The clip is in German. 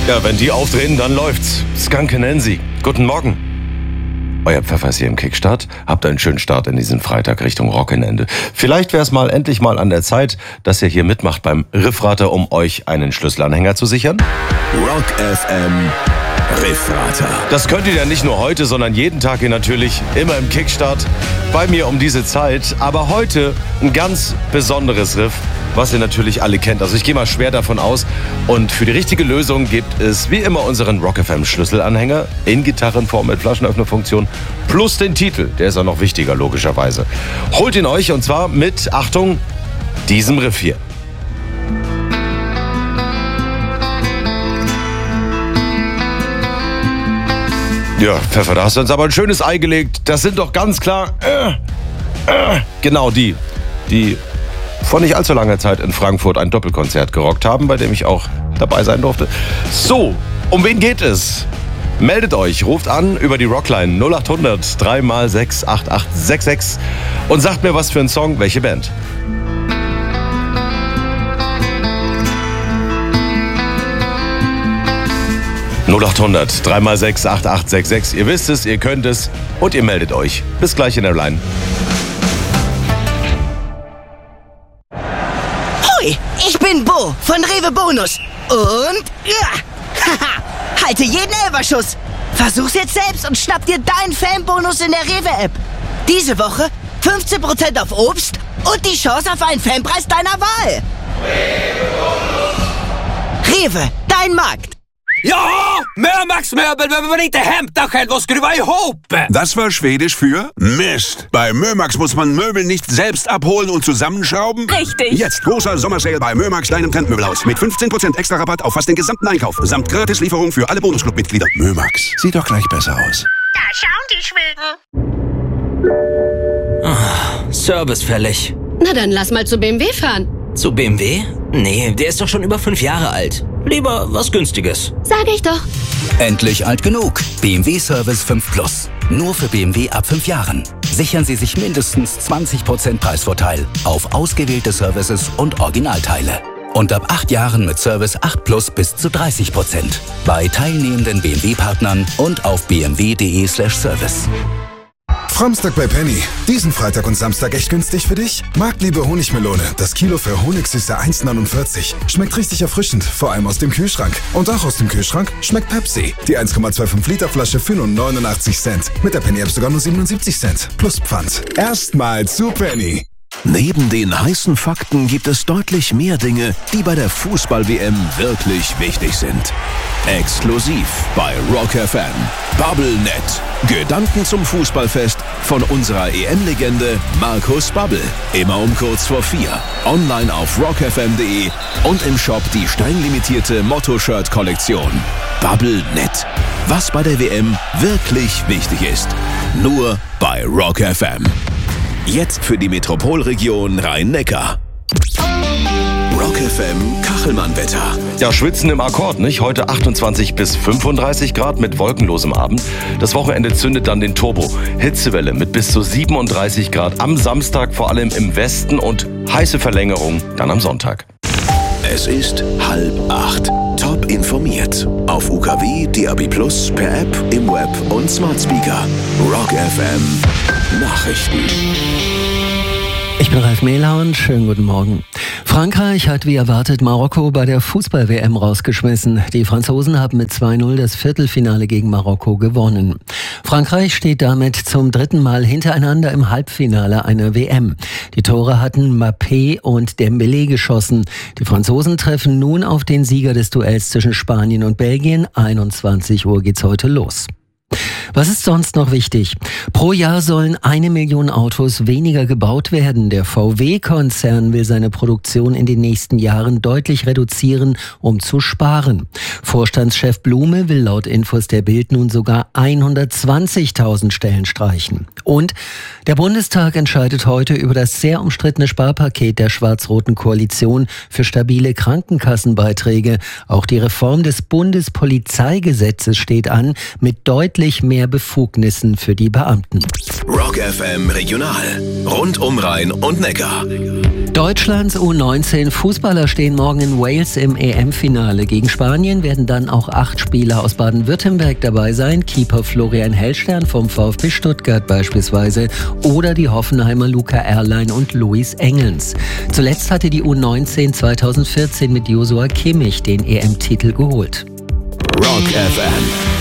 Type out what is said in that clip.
Ja, wenn die aufdrehen, dann läuft's. Skanke Nancy. Guten Morgen. Euer Pfeffer ist hier im Kickstart. Habt einen schönen Start in diesen Freitag Richtung Wochenende. Vielleicht wäre es endlich mal an der Zeit, dass ihr hier mitmacht beim Riffrater, um euch einen Schlüsselanhänger zu sichern. Rock FM Riffrater. Das könnt ihr ja nicht nur heute, sondern jeden Tag hier natürlich, immer im Kickstart, bei mir um diese Zeit. Aber heute ein ganz besonderes Riff, was ihr natürlich alle kennt. Also ich gehe mal schwer davon aus. Und für die richtige Lösung gibt es wie immer unseren Rock FM Schlüsselanhänger in Gitarrenform mit Flaschenöffnerfunktion plus den Titel. Der ist auch noch wichtiger, logischerweise. Holt ihn euch und zwar mit, Achtung, diesem Riff hier. Ja, Pfeffer, da hast du uns aber ein schönes Ei gelegt. Das sind doch ganz klar, genau die vor nicht allzu langer Zeit in Frankfurt ein Doppelkonzert gerockt haben, bei dem ich auch dabei sein durfte. So, um wen geht es? Meldet euch, ruft an über die Rockline 0800 3x6 8866 und sagt mir, was für ein Song, welche Band. (0800 3x6 8866). Ihr wisst es, ihr könnt es und ihr meldet euch. Bis gleich in der Line. Hoi, ich bin Bo von Rewe Bonus. Und halte jeden Elferschuss. Versuch's jetzt selbst und schnapp dir deinen Fanbonus in der Rewe-App. Diese Woche 15% auf Obst und die Chance auf einen Fanpreis deiner Wahl. Rewe, dein Markt. Ja, Mömax-möbel behöver man inte hämta själv och skruva ihop. Das war Schwedisch für Mist. Bei Mömax muss man Möbel nicht selbst abholen und zusammenschrauben. Richtig. Jetzt großer Sommersale bei Mömax, deinem Trendmöbelhaus. Mit 15% extra Rabatt auf fast den gesamten Einkauf. Samt Gratislieferung für alle Bonusclub-Mitglieder. Mömax, sieht doch gleich besser aus. Da schauen die Schweden. Service fällig. Na dann lass mal zu BMW fahren. Zu BMW? Nee, der ist doch schon über 5 Jahre alt. Lieber was Günstiges. Sag ich doch. Endlich alt genug. BMW Service 5 Plus. Nur für BMW ab 5 Jahren. Sichern Sie sich mindestens 20% Preisvorteil auf ausgewählte Services und Originalteile. Und ab 8 Jahren mit Service 8 Plus bis zu 30%. Bei teilnehmenden BMW-Partnern und auf bmw.de/service. Framstag bei Penny. Diesen Freitag und Samstag echt günstig für dich? Marktliebe Honigmelone. Das Kilo für Honigsüße 1,49. Schmeckt richtig erfrischend, vor allem aus dem Kühlschrank. Und auch aus dem Kühlschrank schmeckt Pepsi. Die 1,25 Liter Flasche für nur 89 Cent. Mit der Penny App sogar nur 77 Cent. Plus Pfand. Erstmal zu Penny. Neben den heißen Fakten gibt es deutlich mehr Dinge, die bei der Fußball-WM wirklich wichtig sind. Exklusiv bei Rock FM. BubbleNet. Gedanken zum Fußballfest von unserer EM-Legende Markus Babbel. Immer um kurz vor 4. Online auf rockfm.de und im Shop die streng limitierte Motto-Shirt-Kollektion. BubbleNet. Was bei der WM wirklich wichtig ist. Nur bei Rock FM. Jetzt für die Metropolregion Rhein-Neckar. Rock FM Kachelmann-Wetter. Ja, schwitzen im Akkord, nicht? Heute 28 bis 35 Grad mit wolkenlosem Abend. Das Wochenende zündet dann den Turbo. Hitzewelle mit bis zu 37 Grad am Samstag, vor allem im Westen, und heiße Verlängerung dann am Sonntag. Es ist 7:30. Top informiert. Auf UKW, DAB+, per App, im Web und Smart Speaker. Rock FM Nachrichten. Ich bin Ralf Mehler und schönen guten Morgen. Frankreich hat wie erwartet Marokko bei der Fußball-WM rausgeschmissen. Die Franzosen haben mit 2:0 das Viertelfinale gegen Marokko gewonnen. Frankreich steht damit zum 3. Mal hintereinander im Halbfinale einer WM. Die Tore hatten Mbappé und Dembélé geschossen. Die Franzosen treffen nun auf den Sieger des Duells zwischen Spanien und Belgien. 21 Uhr geht's heute los. Was ist sonst noch wichtig? Pro Jahr sollen 1 Million Autos weniger gebaut werden. Der VW-Konzern will seine Produktion in den nächsten Jahren deutlich reduzieren, um zu sparen. Vorstandschef Blume will laut Infos der Bild nun sogar 120.000 Stellen streichen. Und der Bundestag entscheidet heute über das sehr umstrittene Sparpaket der schwarz-roten Koalition für stabile Krankenkassenbeiträge. Auch die Reform des Bundespolizeigesetzes steht an, mit deutlich mehr mehr Befugnissen für die Beamten. Rock FM Regional. Rund um Rhein und Neckar. Deutschlands U19-Fußballer stehen morgen in Wales im EM-Finale. Gegen Spanien werden dann auch 8 Spieler aus Baden-Württemberg dabei sein. Keeper Florian Hellstern vom VfB Stuttgart beispielsweise oder die Hoffenheimer Luca Erlein und Luis Engelns. Zuletzt hatte die U19 2014 mit Joshua Kimmich den EM-Titel geholt. Rock FM.